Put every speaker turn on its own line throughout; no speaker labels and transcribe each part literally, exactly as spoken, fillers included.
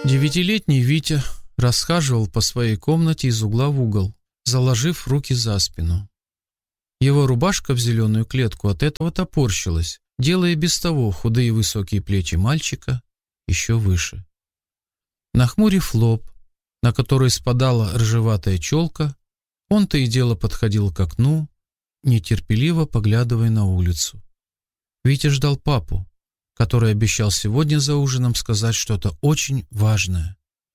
Девятилетний Витя расхаживал по своей комнате из угла в угол, заложив руки за спину. Его рубашка в зеленую клетку от этого топорщилась, делая без того худые высокие плечи мальчика еще выше. Нахмурив лоб, на который спадала рыжеватая челка, он то и дело подходил к окну, нетерпеливо поглядывая на улицу. Витя ждал папу, который обещал сегодня за ужином сказать что-то очень важное.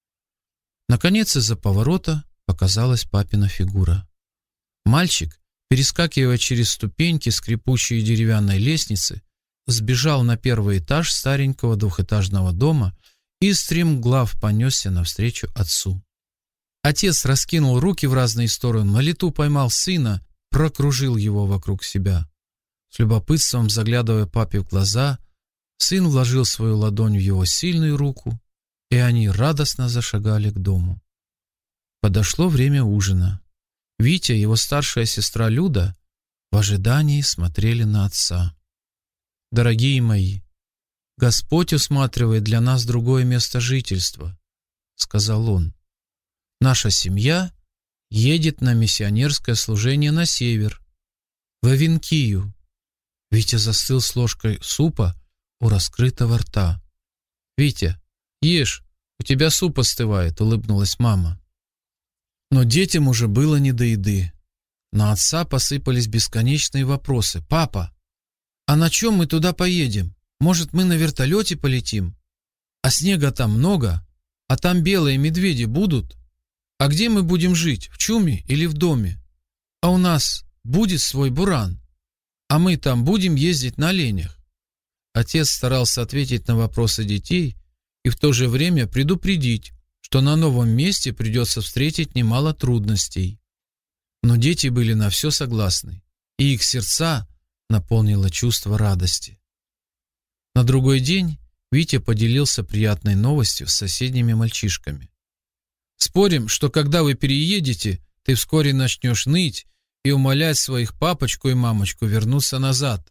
Наконец из-за поворота показалась папина фигура. Мальчик, перескакивая через ступеньки скрипучей деревянной лестницы, сбежал на первый этаж старенького двухэтажного дома и стремглав понесся навстречу отцу. Отец раскинул руки в разные стороны, на лету поймал сына, прокружил его вокруг себя. С любопытством заглядывая папе в глаза, сын вложил свою ладонь в его сильную руку, и они радостно зашагали к дому. Подошло время ужина. Витя и его старшая сестра Люда в ожидании смотрели на отца. «Дорогие мои, Господь усматривает для нас другое место жительства», — сказал он. «Наша семья едет на миссионерское служение на север, в Авинкию». Витя застыл с ложкой супа у раскрытого рта. «Витя, ешь, у тебя суп остывает», — улыбнулась мама. Но детям уже было не до еды. На отца посыпались бесконечные вопросы. «Папа, а на чем мы туда поедем? Может, мы на вертолете полетим? А снега там много? А там белые медведи будут? А где мы будем жить, в чуме или в доме? А у нас будет свой буран? А мы там будем ездить на оленях?» Отец старался ответить на вопросы детей и в то же время предупредить, что на новом месте придется встретить немало трудностей. Но дети были на все согласны, и их сердца наполнило чувство радости. На другой день Витя поделился приятной новостью с соседними мальчишками. «Спорим, что когда вы переедете, ты вскоре начнешь ныть и умолять своих папочку и мамочку вернуться назад.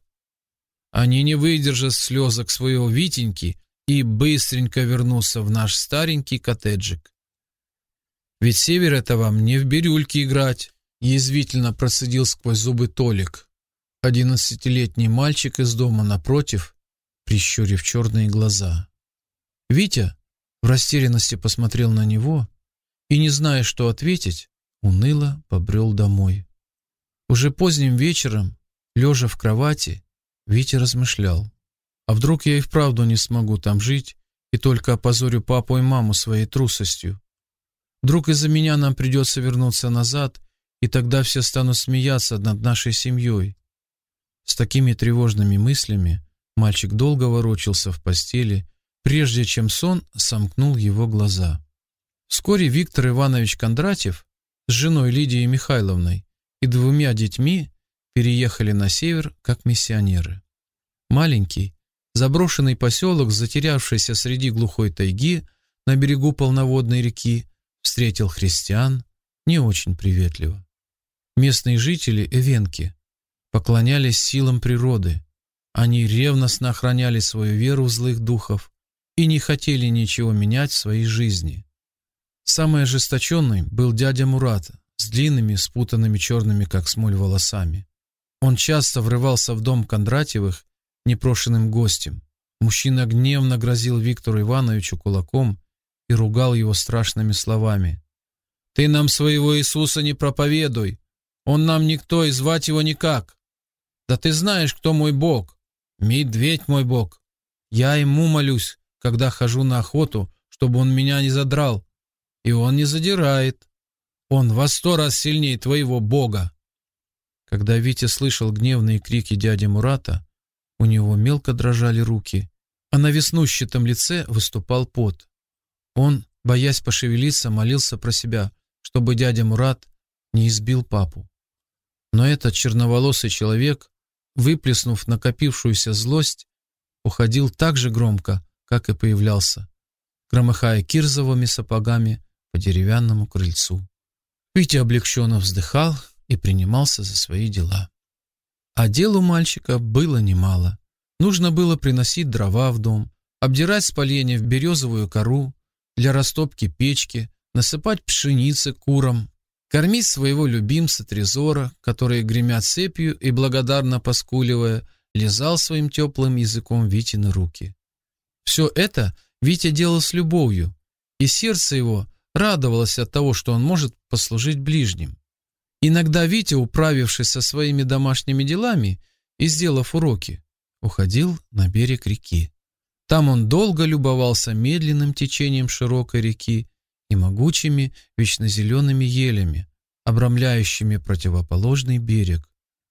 Они не выдержат слезок своего Витеньки и быстренько вернутся в наш старенький коттеджик. Ведь север — это вам не в бирюльке играть», — язвительно процедил сквозь зубы Толик, одиннадцатилетний мальчик из дома напротив, прищурив черные глаза. Витя в растерянности посмотрел на него и, не зная, что ответить, уныло побрел домой. Уже поздним вечером, лежа в кровати, Витя размышлял: а вдруг я и вправду не смогу там жить и только опозорю папу и маму своей трусостью? Вдруг из-за меня нам придется вернуться назад, и тогда все станут смеяться над нашей семьей. С такими тревожными мыслями мальчик долго ворочался в постели, прежде чем сон сомкнул его глаза. Вскоре Виктор Иванович Кондратьев с женой Лидией Михайловной и двумя детьми переехали на север как миссионеры. Маленький, заброшенный поселок, затерявшийся среди глухой тайги на берегу полноводной реки, встретил христиан не очень приветливо. Местные жители Эвенки поклонялись силам природы. Они ревностно охраняли свою веру в злых духов и не хотели ничего менять в своей жизни. Самый ожесточенный был дядя Мурат с длинными, спутанными черными, как смоль, волосами. Он часто врывался в дом Кондратьевых непрошенным гостем. Мужчина гневно грозил Виктору Ивановичу кулаком и ругал его страшными словами. «Ты нам своего Иисуса не проповедуй, он нам никто и звать его никак. Да ты знаешь, кто мой Бог? Медведь мой Бог. Я ему молюсь, когда хожу на охоту, чтобы он меня не задрал. И он не задирает. Он во сто раз сильнее твоего Бога». Когда Витя слышал гневные крики дяди Мурата, у него мелко дрожали руки, а на веснущатом лице выступал пот. Он, боясь пошевелиться, молился про себя, чтобы дядя Мурат не избил папу. Но этот черноволосый человек, выплеснув накопившуюся злость, уходил так же громко, как и появлялся, громыхая кирзовыми сапогами по деревянному крыльцу. Витя облегченно вздыхал и принимался за свои дела. А дел у мальчика было немало. Нужно было приносить дрова в дом, обдирать с поленьев березовую кору, для растопки печки, насыпать пшеницы курам, кормить своего любимца Трезора, который, гремя цепью и благодарно поскуливая, лизал своим теплым языком Витины руки. Все это Витя делал с любовью, и сердце его радовалось от того, что он может послужить ближним. Иногда Витя, управившись со своими домашними делами и сделав уроки, уходил на берег реки. Там он долго любовался медленным течением широкой реки и могучими вечнозелеными елями, обрамляющими противоположный берег.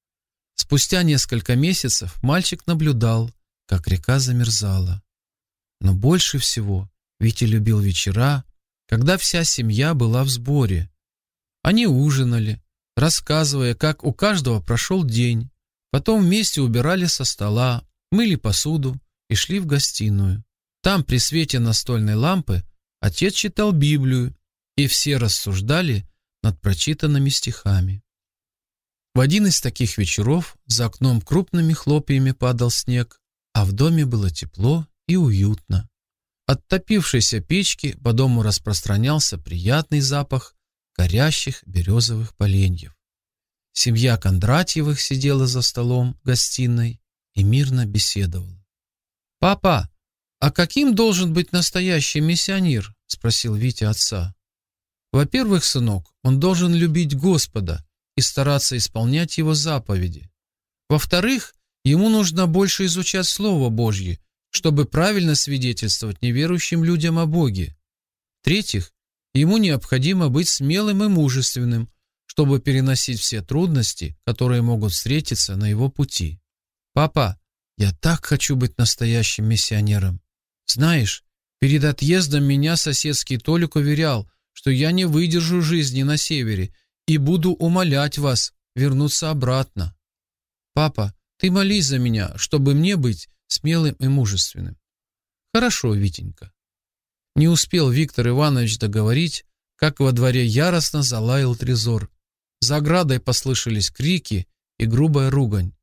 Спустя несколько месяцев мальчик наблюдал, как река замерзала. Но больше всего Витя любил вечера, когда вся семья была в сборе. Они ужинали, рассказывая, как у каждого прошел день, потом вместе убирали со стола, мыли посуду и шли в гостиную. Там при свете настольной лампы отец читал Библию, и все рассуждали над прочитанными стихами. В один из таких вечеров за окном крупными хлопьями падал снег, а в доме было тепло и уютно. От топившейся печки по дому распространялся приятный запах горящих березовых поленьев. Семья Кондратьевых сидела за столом в гостиной и мирно беседовала. «Папа, а каким должен быть настоящий миссионер?» — спросил Витя отца. «Во-первых, сынок, он должен любить Господа и стараться исполнять Его заповеди. Во-вторых, ему нужно больше изучать Слово Божье, чтобы правильно свидетельствовать неверующим людям о Боге. В-третьих, ему необходимо быть смелым и мужественным, чтобы переносить все трудности, которые могут встретиться на его пути. Папа, я так хочу быть настоящим миссионером. Знаешь, перед отъездом меня соседский Толик уверял, что я не выдержу жизни на севере и буду умолять вас вернуться обратно. Папа, ты молись за меня, чтобы мне быть смелым и мужественным». «Хорошо, Витенька». Не успел Виктор Иванович договорить, как во дворе яростно залаял Трезор. За оградой послышались крики и грубая ругань.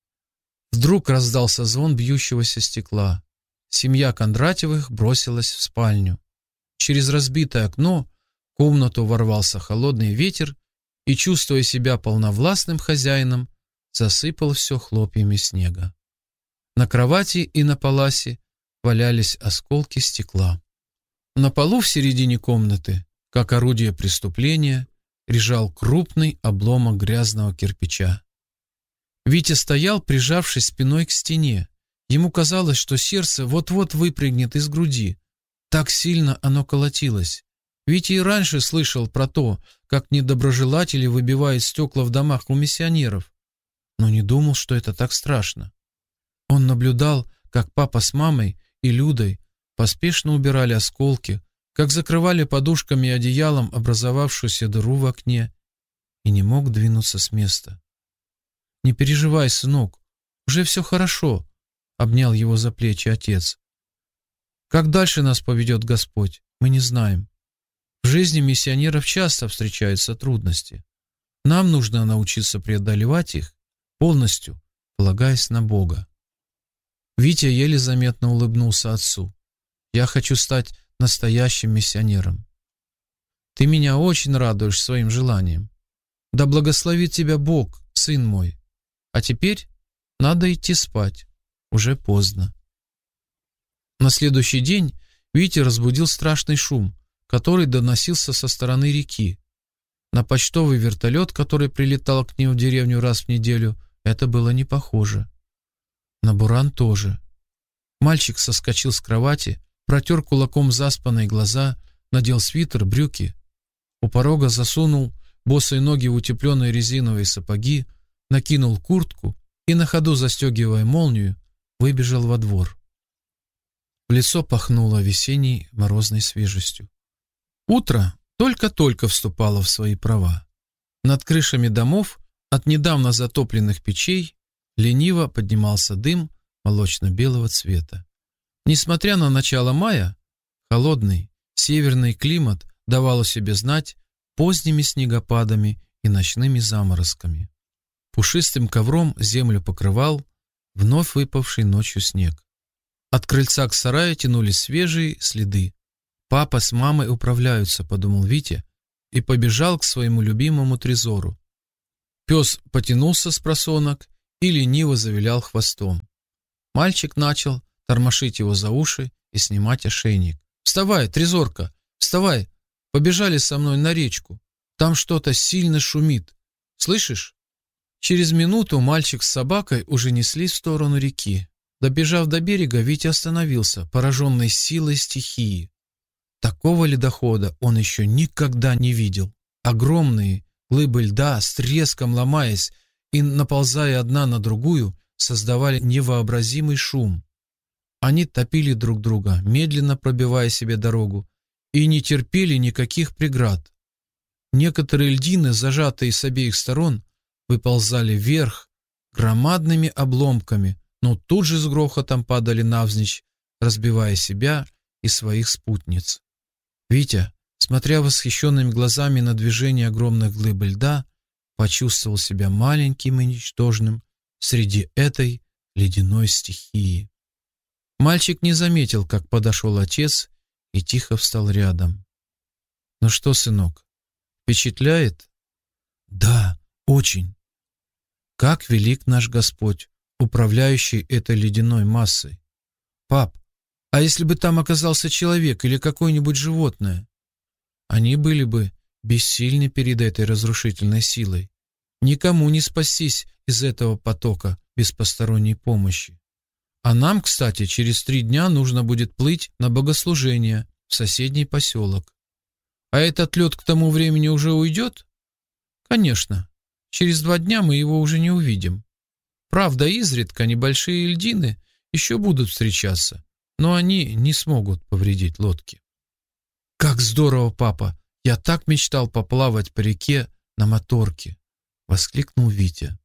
Вдруг раздался звон бьющегося стекла. Семья Кондратьевых бросилась в спальню. Через разбитое окно в комнату ворвался холодный ветер и, чувствуя себя полновластным хозяином, засыпал все хлопьями снега. На кровати и на паласе валялись осколки стекла. На полу в середине комнаты, как орудие преступления, лежал крупный обломок грязного кирпича. Витя стоял, прижавшись спиной к стене. Ему казалось, что сердце вот-вот выпрыгнет из груди. Так сильно оно колотилось. Витя и раньше слышал про то, как недоброжелатели выбивают стекла в домах у миссионеров, но не думал, что это так страшно. Он наблюдал, как папа с мамой и Людой поспешно убирали осколки, как закрывали подушками и одеялом образовавшуюся дыру в окне, и не мог двинуться с места. «Не переживай, сынок, уже все хорошо», — обнял его за плечи отец. «Как дальше нас поведет Господь, мы не знаем. В жизни миссионеров часто встречаются трудности. Нам нужно научиться преодолевать их, полностью полагаясь на Бога». Витя еле заметно улыбнулся отцу. «Я хочу стать настоящим миссионером. Ты меня очень радуешь своим желанием. Да благословит тебя Бог, сын мой. А теперь надо идти спать. Уже поздно». На следующий день Витя разбудил страшный шум, который доносился со стороны реки. На почтовый вертолет, который прилетал к ним в деревню раз в неделю, это было не похоже. На буран тоже. Мальчик соскочил с кровати, протер кулаком заспанные глаза, надел свитер, брюки. У порога засунул босые ноги в утепленные резиновые сапоги, накинул куртку и, на ходу застегивая молнию, выбежал во двор. В лицо пахнуло весенней морозной свежестью. Утро только-только вступало в свои права. Над крышами домов от недавно затопленных печей лениво поднимался дым молочно-белого цвета. Несмотря на начало мая, холодный северный климат давал о себе знать поздними снегопадами и ночными заморозками. Пушистым ковром землю покрывал вновь выпавший ночью снег. От крыльца к сараю тянулись свежие следы. «Папа с мамой управляются», — подумал Витя и побежал к своему любимому Трезору. Пес потянулся с просонок и лениво завилял хвостом. Мальчик начал тормошить его за уши и снимать ошейник. «Вставай, Трезорка, вставай! Побежали со мной на речку. Там что-то сильно шумит. Слышишь?» Через минуту мальчик с собакой уже неслись в сторону реки. Добежав до берега, Витя остановился, пораженный силой стихии. Такого ледохода он еще никогда не видел. Огромные глыбы льда, с треском ломаясь и наползая одна на другую, создавали невообразимый шум. Они топили друг друга, медленно пробивая себе дорогу, и не терпели никаких преград. Некоторые льдины, зажатые с обеих сторон, выползали вверх громадными обломками, но тут же с грохотом падали навзничь, разбивая себя и своих спутниц. Витя, смотря восхищенными глазами на движение огромных глыб льда, почувствовал себя маленьким и ничтожным среди этой ледяной стихии. Мальчик не заметил, как подошел отец и тихо встал рядом. «Ну что, сынок, впечатляет?» «Да, очень. Как велик наш Господь, управляющий этой ледяной массой. Пап, а если бы там оказался человек или какое-нибудь животное? Они были бы бессильны перед этой разрушительной силой. Никому не спастись из этого потока без посторонней помощи. А нам, кстати, через три дня нужно будет плыть на богослужение в соседний поселок. А этот лед к тому времени уже уйдет? Конечно, через два дня мы его уже не увидим. Правда, изредка небольшие льдины еще будут встречаться, но они не смогут повредить лодке. «Как здорово, папа! Я так мечтал поплавать по реке на моторке!» — воскликнул Витя.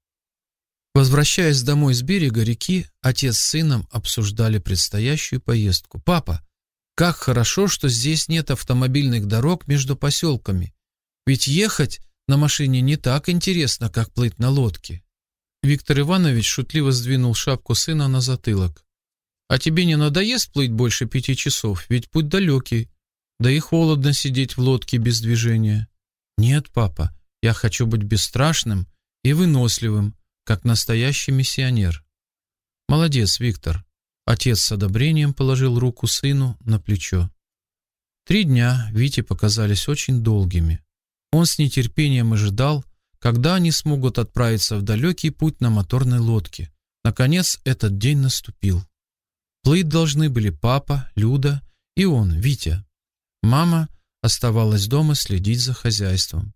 Возвращаясь домой с берега реки, отец с сыном обсуждали предстоящую поездку. «Папа, как хорошо, что здесь нет автомобильных дорог между поселками. Ведь ехать на машине не так интересно, как плыть на лодке». Виктор Иванович шутливо сдвинул шапку сына на затылок. «А тебе не надоест плыть больше пяти часов? Ведь путь далекий. Да и холодно сидеть в лодке без движения». «Нет, папа, я хочу быть бесстрашным и выносливым, как настоящий миссионер». «Молодец, Виктор». Отец с одобрением положил руку сыну на плечо. Три дня Вите показались очень долгими. Он с нетерпением ожидал, когда они смогут отправиться в далекий путь на моторной лодке. Наконец этот день наступил. Плыть должны были папа, Люда и он, Витя. Мама оставалась дома следить за хозяйством.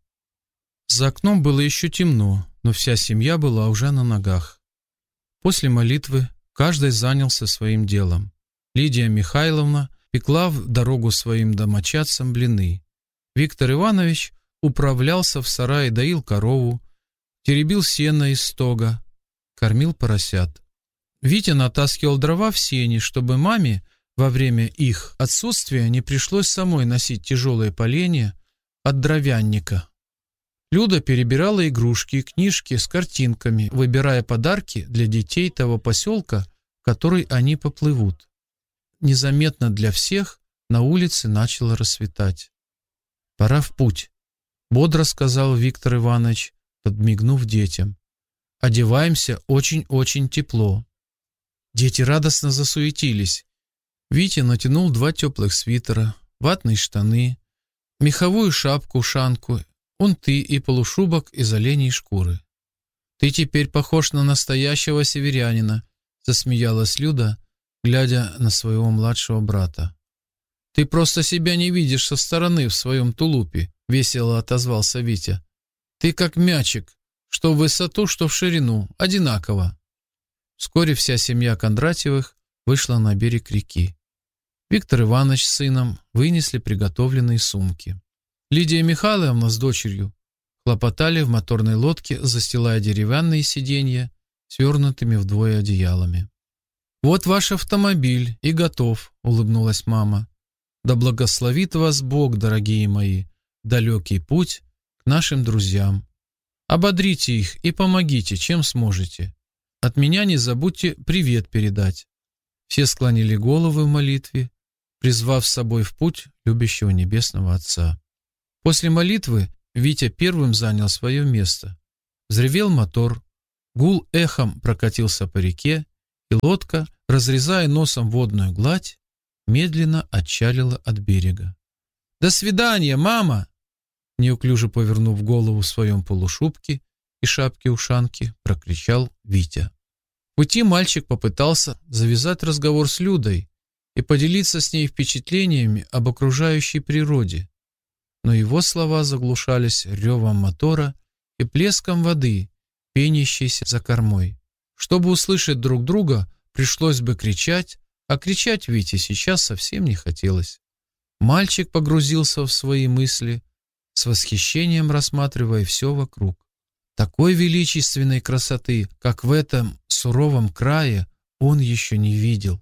За окном было еще темно, но вся семья была уже на ногах. После молитвы каждый занялся своим делом. Лидия Михайловна пекла в дорогу своим домочадцам блины. Виктор Иванович управлялся в сарае, доил корову, теребил сено из стога, кормил поросят. Витя натаскивал дрова в сени, чтобы маме во время их отсутствия не пришлось самой носить тяжелые поленья от дровянника. Люда перебирала игрушки и книжки с картинками, выбирая подарки для детей того поселка, в который они поплывут. Незаметно для всех на улице начало рассветать. «Пора в путь», — бодро сказал Виктор Иванович, подмигнув детям. «Одеваемся очень-очень тепло». Дети радостно засуетились. Витя натянул два теплых свитера, ватные штаны, меховую шапку-ушанку, унты и полушубок из оленей шкуры. «Ты теперь похож на настоящего северянина», — засмеялась Люда, глядя на своего младшего брата. «Ты просто себя не видишь со стороны в своем тулупе», — весело отозвался Витя. «Ты как мячик, что в высоту, что в ширину, одинаково». Вскоре вся семья Кондратьевых вышла на берег реки. Виктор Иванович с сыном вынесли приготовленные сумки. Лидия Михайловна с дочерью хлопотали в моторной лодке, застилая деревянные сиденья свернутыми вдвое одеялами. «Вот ваш автомобиль и готов», — улыбнулась мама. «Да благословит вас Бог, дорогие мои, далекий путь к нашим друзьям. Ободрите их и помогите, чем сможете. От меня не забудьте привет передать». Все склонили головы в молитве, призвав с собой в путь любящего небесного Отца. После молитвы Витя первым занял свое место. Взревел мотор, гул эхом прокатился по реке, и лодка, разрезая носом водную гладь, медленно отчалила от берега. «До свидания, мама!» Неуклюже повернув голову в своем полушубке и шапке-ушанке, прокричал Витя. В пути мальчик попытался завязать разговор с Людой и поделиться с ней впечатлениями об окружающей природе, но его слова заглушались ревом мотора и плеском воды, пенящейся за кормой. Чтобы услышать друг друга, пришлось бы кричать, а кричать Вите сейчас совсем не хотелось. Мальчик погрузился в свои мысли, с восхищением рассматривая все вокруг. Такой величественной красоты, как в этом суровом крае, он еще не видел.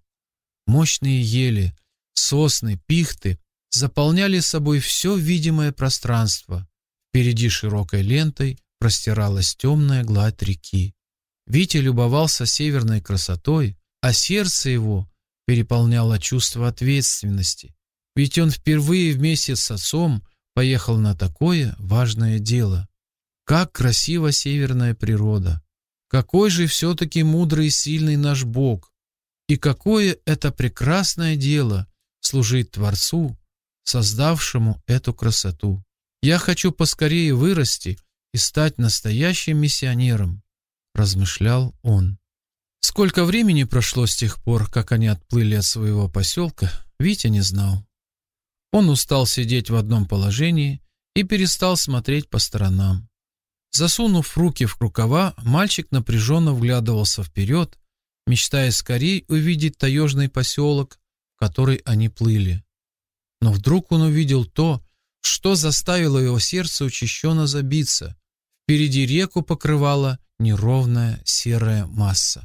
Мощные ели, сосны, пихты заполняли собой все видимое пространство. Впереди широкой лентой простиралась темная гладь реки. Витя любовался северной красотой, а сердце его переполняло чувство ответственности. Ведь он впервые вместе с отцом поехал на такое важное дело. Как красива северная природа! Какой же все-таки мудрый и сильный наш Бог! И какое это прекрасное дело служить Творцу, создавшему эту красоту! Я хочу поскорее вырасти и стать настоящим миссионером, размышлял он. Сколько времени прошло с тех пор, как они отплыли от своего поселка, Витя не знал. Он устал сидеть в одном положении и перестал смотреть по сторонам. Засунув руки в рукава, мальчик напряженно вглядывался вперед, мечтая скорее увидеть таежный поселок, в который они плыли. Но вдруг он увидел то, что заставило его сердце учащенно забиться. Впереди реку покрывала неровная серая масса.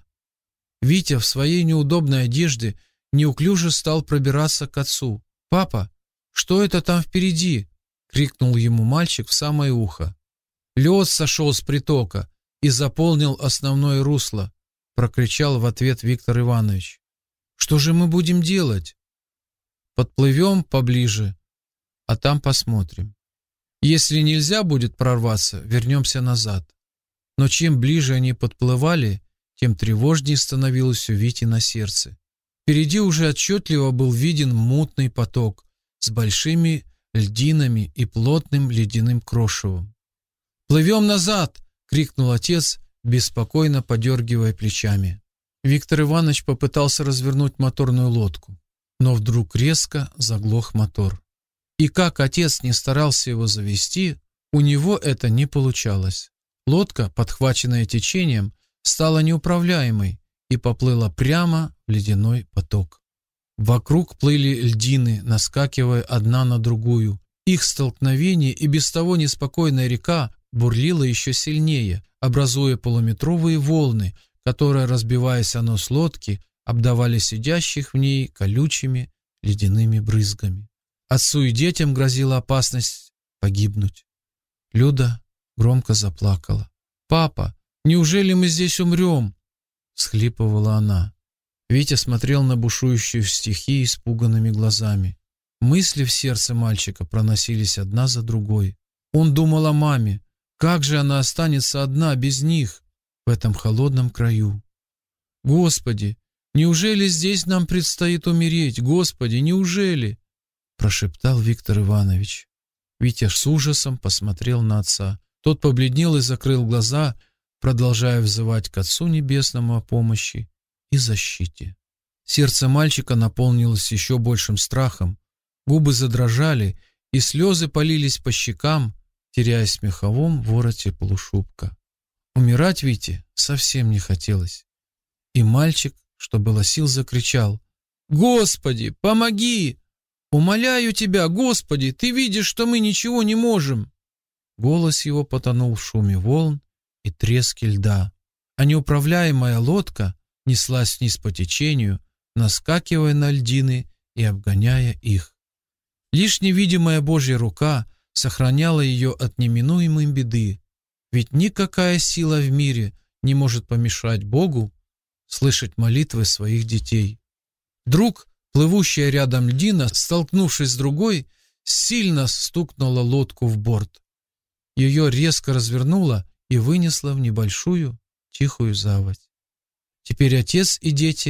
Витя в своей неудобной одежде неуклюже стал пробираться к отцу. «Папа, что это там впереди?» — крикнул ему мальчик в самое ухо. «Лед сошел с притока и заполнил основное русло», — прокричал в ответ Виктор Иванович. «Что же мы будем делать?» «Подплывем поближе, а там посмотрим. Если нельзя будет прорваться, вернемся назад». Но чем ближе они подплывали, тем тревожнее становилось у Вити на сердце. Впереди уже отчетливо был виден мутный поток с большими льдинами и плотным ледяным крошевом. «Плывем назад!» — крикнул отец, беспокойно подергивая плечами. Виктор Иванович попытался развернуть моторную лодку, но вдруг резко заглох мотор. И как отец не старался его завести, у него это не получалось. Лодка, подхваченная течением, стала неуправляемой и поплыла прямо в ледяной поток. Вокруг плыли льдины, наскакивая одна на другую. Их столкновение и без того неспокойная река бурлила еще сильнее, образуя полуметровые волны, которые, разбиваясь о нос лодки, обдавали сидящих в ней колючими ледяными брызгами. Отцу и детям грозила опасность погибнуть. Люда громко заплакала. «Папа, неужели мы здесь умрем?» — всхлипывала она. Витя смотрел на бушующую стихию испуганными глазами. Мысли в сердце мальчика проносились одна за другой. Он думал о маме. Как же она останется одна, без них, в этом холодном краю? «Господи, неужели здесь нам предстоит умереть? Господи, неужели?» — прошептал Виктор Иванович. Витя с ужасом посмотрел на отца. Тот побледнел и закрыл глаза, продолжая взывать к Отцу Небесному о помощи и защите. Сердце мальчика наполнилось еще большим страхом, губы задрожали, и слезы полились по щекам, теряясь в меховом вороте полушубка. Умирать Вите совсем не хотелось. И мальчик, что было сил, закричал: «Господи, помоги! Умоляю тебя, Господи, ты видишь, что мы ничего не можем!» Голос его потонул в шуме волн и треске льда, а неуправляемая лодка неслась вниз по течению, наскакивая на льдины и обгоняя их. Лишь невидимая Божья рука сохраняла ее от неминуемой беды, ведь никакая сила в мире не может помешать Богу слышать молитвы своих детей. Вдруг Плывущая рядом льдина, столкнувшись с другой, сильно стукнула лодку в борт. Ее резко развернуло и вынесло в небольшую тихую заводь. Теперь отец и дети